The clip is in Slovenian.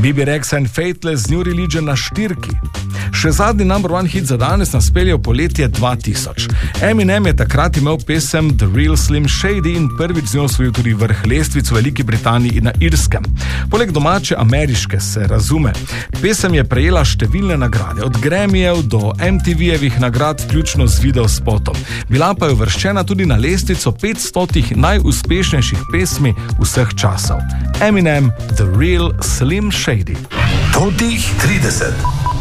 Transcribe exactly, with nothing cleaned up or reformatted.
B B Rex and Faithless New Religion na štirki. Še zadnji number one hit za danes nas pelje v poletje dva tisoč. Eminem je takrat imel pesem The Real Slim Shady in prvič z njo osvojil tudi vrh lestvic v Veliki Britaniji in na Irskem. Poleg domače ameriške se razume. Pesem je prejela številne nagrade, od Grammyjev do M T V-jevih nagrad, vključno z videospotom. Bila pa je uvrščena tudi na lestvico petstotih najuspešnejših pesmi vseh časov. Eminem, The Real Slim Shady. Totih trideset.